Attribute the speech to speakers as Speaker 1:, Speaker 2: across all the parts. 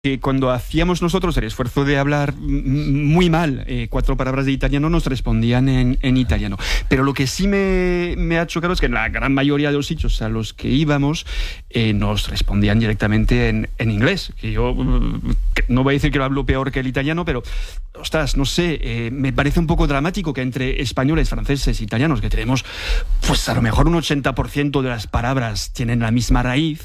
Speaker 1: que cuando hacíamos nosotros el esfuerzo de hablar muy mal 4 palabras de italiano, nos respondían en italiano. Pero lo que sí me ha chocado es que en la gran mayoría de los sitios a los que íbamos nos respondían directamente en inglés. Que yo no voy a decir que lo hablo peor que el italiano, pero ostras, no sé, me parece un poco dramático que entre españoles, franceses, italianos, que tenemos pues a lo mejor un 80% de las palabras tienen la misma raíz,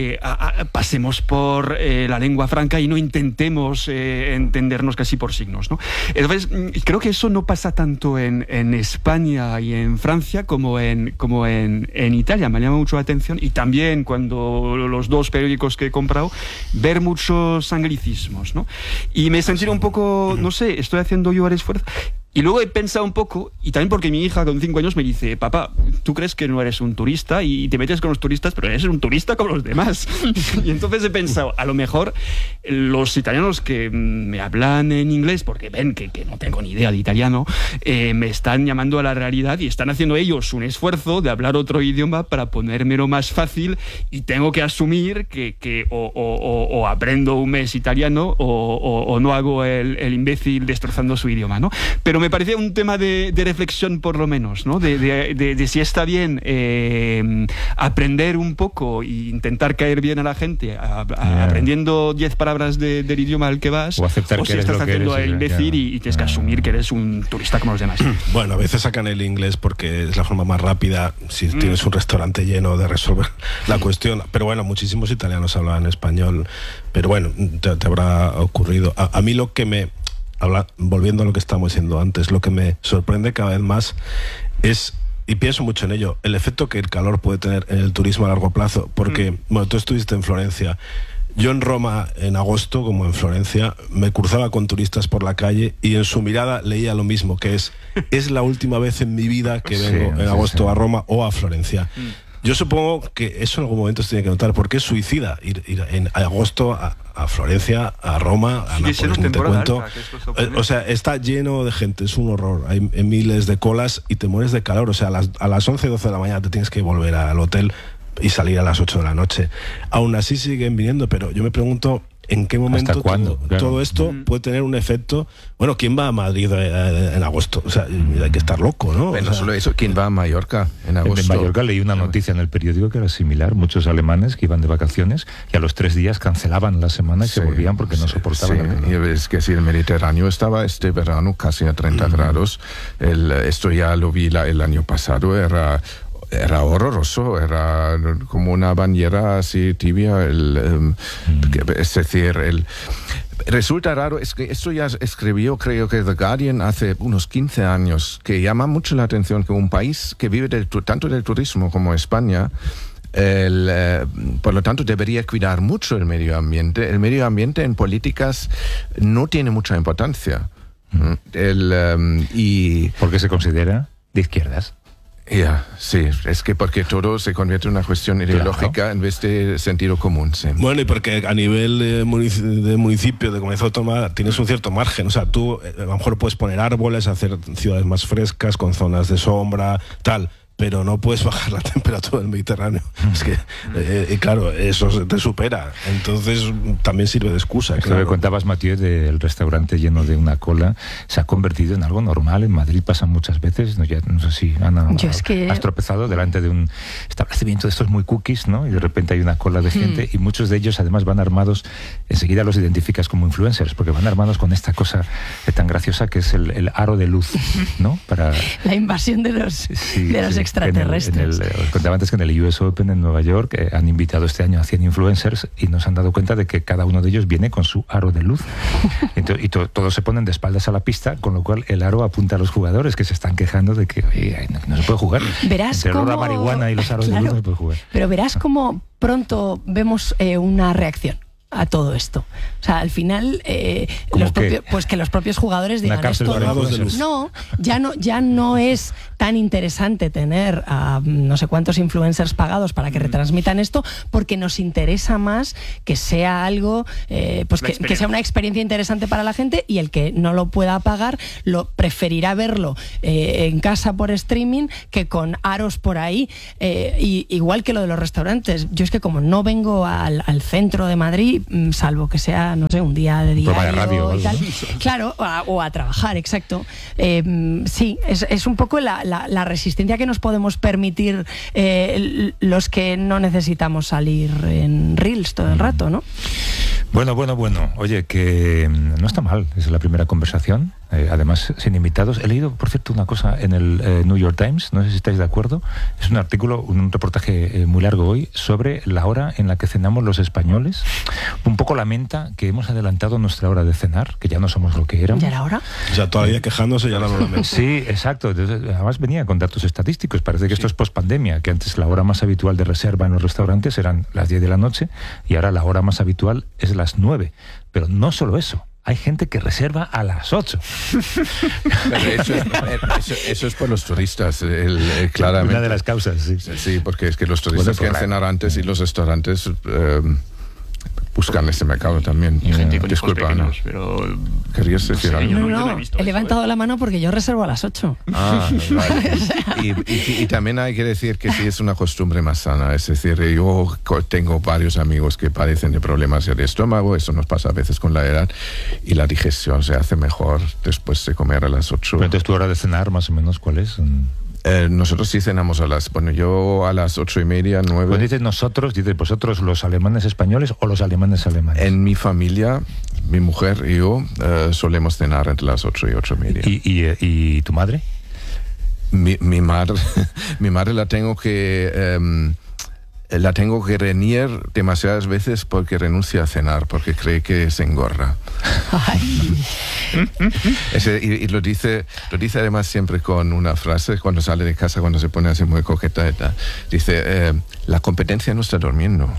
Speaker 1: pasemos por la lengua franca y no intentemos entendernos casi por signos, ¿no? Entonces, creo que eso no pasa tanto en España y en Francia como en Italia. Me llama mucho la atención, y también cuando los 2 periódicos que he comprado, ver muchos anglicismos, ¿no? Y me he sentido un poco, no sé, estoy haciendo yo el esfuerzo. Y luego he pensado un poco, y también porque mi hija con 5 años me dice: papá, tú crees que no eres un turista y te metes con los turistas, pero eres un turista como los demás. Y entonces he pensado, a lo mejor los italianos que me hablan en inglés, porque ven que no tengo ni idea de italiano, me están llamando a la realidad y están haciendo ellos un esfuerzo de hablar otro idioma para ponérmelo más fácil, y tengo que asumir que o aprendo un mes italiano o no hago el imbécil destrozando su idioma, ¿no? Pero me parecía un tema de reflexión, por lo menos, ¿no? De si está bien aprender un poco e intentar caer bien a la gente aprendiendo 10 palabras del idioma al que vas,
Speaker 2: o aceptar
Speaker 1: o
Speaker 2: que
Speaker 1: si estás haciendo el imbécil y tienes que asumir que eres un turista como los demás.
Speaker 3: Bueno, a veces sacan el inglés porque es la forma más rápida si tienes un restaurante lleno de resolver la cuestión. Pero bueno, muchísimos italianos hablan español, pero bueno, te habrá ocurrido. A mí lo que me... volviendo a lo que estábamos diciendo antes, lo que me sorprende cada vez más es, y pienso mucho en ello, el efecto que el calor puede tener en el turismo a largo plazo, porque, bueno, tú estuviste en Florencia. Yo en Roma, en agosto, como en Florencia, me cruzaba con turistas por la calle y en su mirada leía lo mismo, que es la última vez en mi vida que vengo en agosto a Roma o a Florencia. Yo supongo que eso en algún momento se tiene que notar, porque es suicida ir en agosto a Florencia, a Roma, a Nápoles, no te cuento. O sea, está lleno de gente, es un horror. Hay miles de colas y te mueres de calor. O sea, a las 11, 12 de la mañana te tienes que volver al hotel y salir a las 8 de la noche. Aún así siguen viniendo, pero yo me pregunto en qué momento todo esto puede tener un efecto. Bueno, ¿quién va a Madrid en agosto? O sea, hay que estar loco, ¿no?
Speaker 4: Bueno, solo eso, ¿quién va a Mallorca en agosto?
Speaker 2: En Mallorca leí una noticia en el periódico que era similar. Muchos alemanes que iban de vacaciones y a los 3 días cancelaban la semana y se volvían porque no soportaban.
Speaker 4: Y es que si el Mediterráneo estaba este verano casi a 30 grados, esto ya lo vi el año pasado, era horroroso, era como una bañera así tibia, es decir, resulta raro, es que esto ya escribió, creo que The Guardian hace unos 15 años, que llama mucho la atención que un país que vive tanto del turismo como España, por lo tanto debería cuidar mucho el medio ambiente. El medio ambiente en políticas no tiene mucha importancia.
Speaker 2: ¿Y por qué se considera de izquierdas?
Speaker 4: Sí, es que porque todo se convierte en una cuestión ideológica en vez de sentido común. Sí.
Speaker 3: Bueno, y porque a nivel de municipio, de comunidad autónoma, tienes un cierto margen. O sea, tú a lo mejor puedes poner árboles, hacer ciudades más frescas, con zonas de sombra, tal, pero no puedes bajar la temperatura del Mediterráneo. Es que, claro, eso te supera. Entonces, también sirve de excusa.
Speaker 2: Esto que contabas, Mathieu, del restaurante lleno de una cola, se ha convertido en algo normal. En Madrid pasa muchas veces. No sé si, Ana, has tropezado delante de un establecimiento de estos muy cookies, ¿no? Y de repente hay una cola de gente y muchos de ellos además van armados, enseguida los identificas como influencers, porque van armados con esta cosa tan graciosa que es el aro de luz, ¿no? Para
Speaker 5: la invasión de los extraterrestres.
Speaker 2: Os contaba antes que en el US Open en Nueva York han invitado este año a 100 influencers y nos han dado cuenta de que cada uno de ellos viene con su aro de luz. Y todos se ponen de espaldas a la pista, con lo cual el aro apunta a los jugadores que se están quejando de que no se puede jugar.
Speaker 5: Verás
Speaker 2: entre la marihuana y los aros de luz no se puede jugar.
Speaker 5: Pero verás cómo pronto vemos una reacción a todo esto. O sea, al final pues que los propios jugadores digan esto ya no es tan interesante tener a no sé cuántos influencers pagados para que retransmitan esto, porque nos interesa más que sea algo que sea una experiencia interesante para la gente, y el que no lo pueda pagar lo preferirá verlo en casa por streaming que con aros por ahí, igual que lo de los restaurantes. Yo es que como no vengo al centro de Madrid, allí, salvo que sea, no sé, un día de diario
Speaker 2: de radio,
Speaker 5: y tal. Claro, o a trabajar, exacto. Sí, es un poco la resistencia que nos podemos permitir los que no necesitamos salir en Reels todo el rato, ¿no?
Speaker 2: Bueno. Oye, que no está mal, es la primera conversación, además sin invitados. He leído, por cierto, una cosa en el New York Times, no sé si estáis de acuerdo. Es un artículo, un reportaje muy largo hoy sobre la hora en la que cenamos los españoles. Un poco lamenta que hemos adelantado nuestra hora de cenar, que ya no somos lo que éramos.
Speaker 5: ¿Ya era hora?
Speaker 3: Ya todavía quejándose, ya la lamento.
Speaker 2: Sí, exacto. Además venía con datos estadísticos. Parece que esto es pospandemia, que antes la hora más habitual de reserva en los restaurantes eran las 10 de la noche y ahora la hora más habitual es las 9. Pero no solo eso, hay gente que reserva a las 8.
Speaker 4: Eso es por los turistas, claramente.
Speaker 2: Una de las causas, sí.
Speaker 4: Sí, porque es que los turistas quieren cenar antes y los restaurantes buscan ese mercado también.
Speaker 1: Y gente con
Speaker 4: disculpa,
Speaker 1: pequeños,
Speaker 4: ¿no?
Speaker 1: Pero
Speaker 4: ¿Querías decir algo?
Speaker 5: No, he levantado la mano porque yo reservo a las 8.
Speaker 4: Ah, vale. Y también hay que decir que sí es una costumbre más sana. Es decir, yo tengo varios amigos que padecen de problemas del estómago. Eso nos pasa a veces con la edad. Y la digestión se hace mejor después de comer a las 8.
Speaker 2: Pero entonces, ¿tu hora de cenar más o menos cuál es?
Speaker 4: Nosotros sí cenamos yo a las 8:30, 9.
Speaker 2: Cuando dices nosotros, dices vosotros los alemanes españoles o los alemanes alemanes.
Speaker 4: En mi familia, mi mujer y yo solemos cenar entre las 8 y 8:30.
Speaker 2: ¿Y tu madre?
Speaker 4: Mi madre la tengo que reñir demasiadas veces porque renuncia a cenar, porque cree que se engorda. Y lo dice además siempre con una frase cuando sale de casa, cuando se pone así muy coqueta. Dice, la competencia no está durmiendo.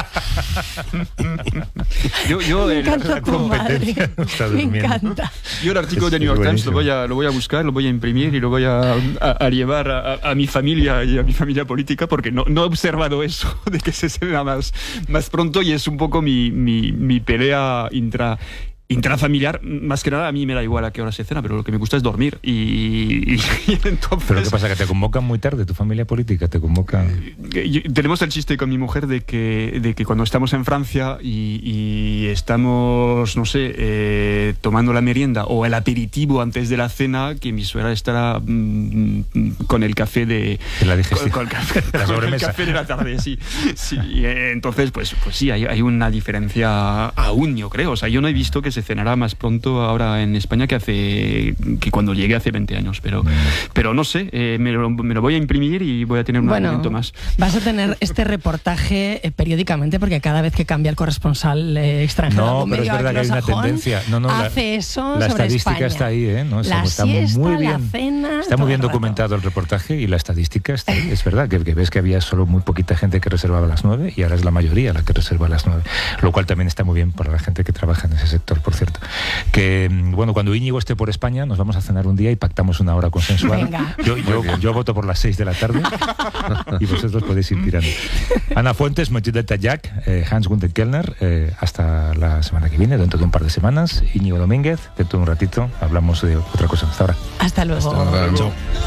Speaker 5: Me encanta tu madre. Me encanta.
Speaker 1: Yo el artículo de New York Times lo voy a buscar, lo voy a imprimir y lo voy a llevar a mi familia y a mi familia política, porque no he observado eso de que se cena más pronto, y es un poco mi pelea intrafamiliar. Más que nada a mí me da igual a qué hora se cena, pero lo que me gusta es dormir y entonces...
Speaker 2: ¿Pero qué pasa? ¿Que te convocan muy tarde? ¿Tu familia política te convoca?
Speaker 1: Tenemos el chiste con mi mujer de que cuando estamos en Francia y estamos, no sé, tomando la merienda o el aperitivo antes de la cena, que mi suegra estará con el café de
Speaker 2: la digestión,
Speaker 1: con el café de la tarde, sí. Entonces, pues sí, hay una diferencia aún, yo creo. O sea, yo no he visto que se cenará más pronto ahora en España que cuando llegué hace 20 años, pero no sé, me lo voy a imprimir y voy a tener un argumento más.
Speaker 5: Vas a tener este reportaje periódicamente, porque cada vez que cambia el corresponsal extranjero
Speaker 2: pero es verdad que hay una tendencia.
Speaker 5: Hace eso
Speaker 2: la
Speaker 5: sobre
Speaker 2: estadística
Speaker 5: España.
Speaker 2: Está ahí, ¿eh? ¿No?
Speaker 5: La
Speaker 2: está
Speaker 5: siesta,
Speaker 2: muy bien,
Speaker 5: la cena,
Speaker 2: está muy bien documentado el reportaje, y la estadística está ahí. Es verdad que ves que había solo muy poquita gente que reservaba a las 9 y ahora es la mayoría la que reserva a las 9, lo cual también está muy bien para la gente que trabaja en ese sector, por cierto. Que, bueno, cuando Íñigo esté por España nos vamos a cenar un día y pactamos una hora consensuada.
Speaker 5: Venga.
Speaker 2: Yo voto por las 6 de la tarde y vosotros podéis ir tirando. Ana Fuentes, Mochida Tayak, Hans-Günther Kellner, hasta la semana que viene, dentro de un par de semanas. Íñigo Domínguez, dentro de un ratito hablamos de otra cosa. Hasta ahora.
Speaker 5: Hasta luego.
Speaker 4: Hasta luego.